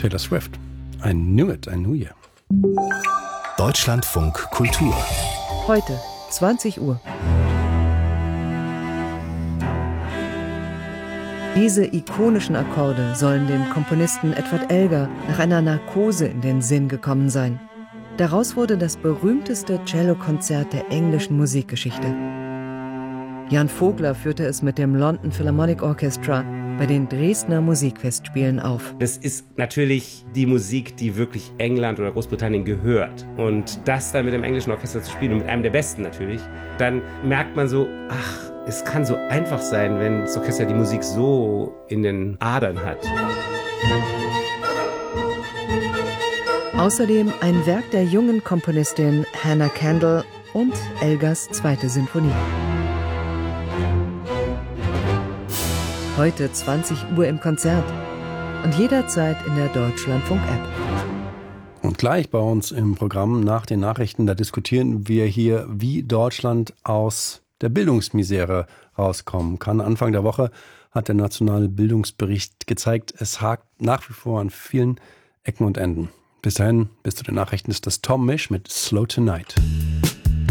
Taylor Swift. I knew it, I knew you. Deutschlandfunk Kultur. Heute, 20 Uhr. Diese ikonischen Akkorde sollen dem Komponisten Edward Elgar nach einer Narkose in den Sinn gekommen sein. Daraus wurde das berühmteste Cellokonzert der englischen Musikgeschichte. Jan Vogler führte es mit dem London Philharmonic Orchestra bei den Dresdner Musikfestspielen auf. Das ist natürlich die Musik, die wirklich England oder Großbritannien gehört. Und das dann mit dem englischen Orchester zu spielen und mit einem der Besten natürlich, dann merkt man so, ach, es kann so einfach sein, wenn das Orchester die Musik so in den Adern hat. Außerdem ein Werk der jungen Komponistin Hannah Kendall und Elgars zweite Sinfonie. Heute 20 Uhr im Konzert und jederzeit in der Deutschlandfunk-App. Und gleich bei uns im Programm nach den Nachrichten, da diskutieren wir hier, wie Deutschland aus der Bildungsmisere rauskommen kann. Anfang der Woche hat der nationale Bildungsbericht gezeigt, es hakt nach wie vor an vielen Ecken und Enden. Bis dahin, bis zu den Nachrichten ist das Tom Misch mit Slow Tonight.